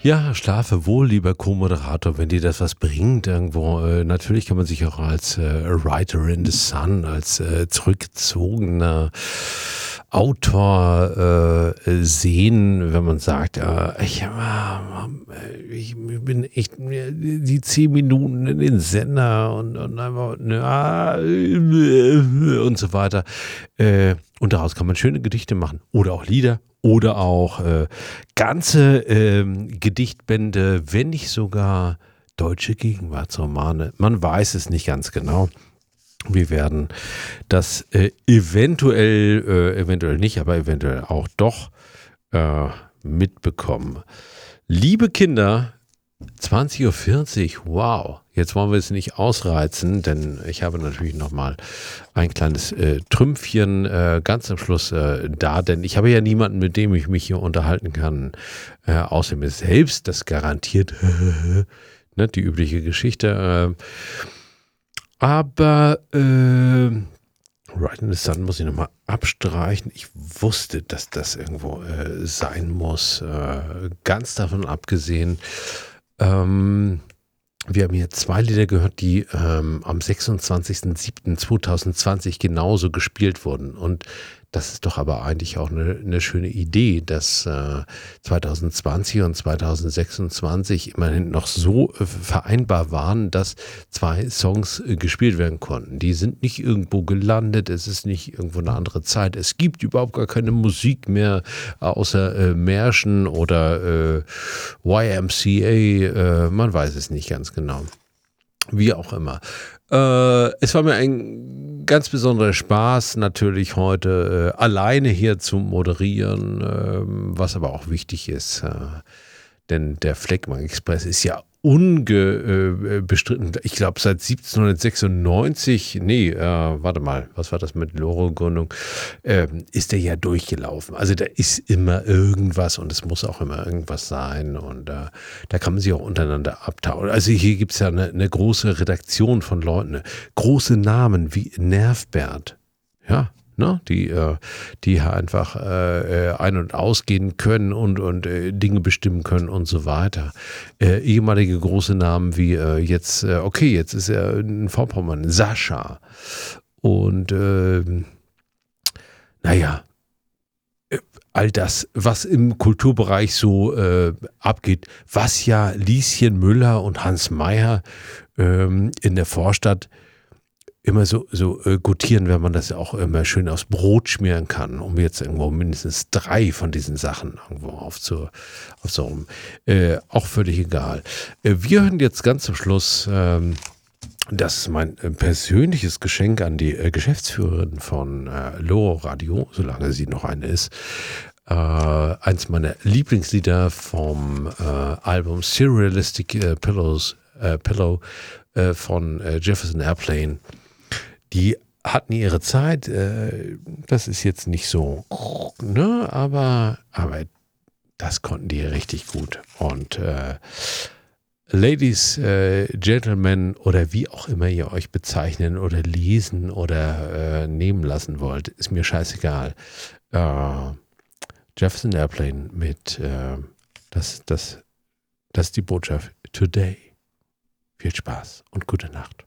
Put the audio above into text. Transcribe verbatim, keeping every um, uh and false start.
Ja, schlafe wohl, lieber Co-Moderator, wenn dir das was bringt irgendwo. Äh, natürlich kann man sich auch als äh, Writer in the Sun, als äh, zurückgezogener Autor äh, sehen, wenn man sagt, äh, ich, äh, ich bin echt die zehn Minuten in den Sender und, und einfach ja, und so weiter. Äh, und daraus kann man schöne Gedichte machen oder auch Lieder. Oder auch äh, ganze ähm, Gedichtbände, wenn nicht sogar deutsche Gegenwartsromane. Man weiß es nicht ganz genau. Wir werden das äh, eventuell, äh, eventuell nicht, aber eventuell auch doch äh, mitbekommen. Liebe Kinder, zwanzig Uhr vierzig, wow. Jetzt wollen wir es nicht ausreizen, denn ich habe natürlich nochmal ein kleines äh, Trümpfchen äh, ganz am Schluss äh, da, denn ich habe ja niemanden, mit dem ich mich hier unterhalten kann, äh, außer mir selbst, das garantiert ne, die übliche Geschichte. Äh, aber äh, Right in the Sun muss ich nochmal abstreichen. Ich wusste, dass das irgendwo äh, sein muss. Äh, ganz davon abgesehen, ähm, wir haben hier zwei Lieder gehört, die ähm, am sechsundzwanzigster siebter zweitausendzwanzig genauso gespielt wurden. Und das ist doch aber eigentlich auch eine, eine schöne Idee, dass äh, zweitausendzwanzig und zweitausendsechsundzwanzig immerhin noch so äh, vereinbar waren, dass zwei Songs äh, gespielt werden konnten. Die sind nicht irgendwo gelandet, es ist nicht irgendwo eine andere Zeit. Es gibt überhaupt gar keine Musik mehr, außer äh, Märchen oder äh, Y M C A, äh, man weiß es nicht ganz genau. Wie auch immer. Äh, es war mir ein ganz besonderer Spaß, natürlich heute äh, alleine hier zu moderieren, äh, was aber auch wichtig ist. Äh, denn der Fleckmann Express ist ja unbestritten, äh, ich glaube seit siebzehnhundertsechsundneunzig, nee, äh, warte mal, was war das mit Loro-Gründung, äh, ist der ja durchgelaufen. Also da ist immer irgendwas und es muss auch immer irgendwas sein und äh, da kann man sich auch untereinander abtauschen. Also hier gibt es ja eine, eine große Redaktion von Leuten, große Namen wie Nervbert, ja, ne, die, äh, die einfach äh, ein- und ausgehen können und, und äh, Dinge bestimmen können und so weiter. Äh, ehemalige große Namen wie äh, jetzt, äh, okay, jetzt ist er ein Vorpommern, Sascha. Und äh, naja, äh, all das, was im Kulturbereich so äh, abgeht, was ja Lieschen Müller und Hans Meyer ähm, in der Vorstadt immer so, so äh, gutieren, wenn man das auch immer schön aufs Brot schmieren kann, um jetzt irgendwo mindestens drei von diesen Sachen irgendwo aufzu, aufzuholen. Äh, auch völlig egal. Äh, wir hören jetzt ganz zum Schluss, ähm, das ist mein äh, persönliches Geschenk an die äh, Geschäftsführerin von äh, Loro Radio, solange sie noch eine ist. Äh, eins meiner Lieblingslieder vom äh, Album Surrealistic äh, Pillows, äh, Pillow äh, von äh, Jefferson Airplane. Die hatten ihre Zeit, äh, das ist jetzt nicht so, ne, aber, aber das konnten die richtig gut. Und äh, Ladies, äh, Gentlemen oder wie auch immer ihr euch bezeichnen oder lesen oder äh, nehmen lassen wollt, ist mir scheißegal. Äh, Jefferson Airplane mit, äh, das, das, das ist die Botschaft. Today. Viel Spaß und gute Nacht.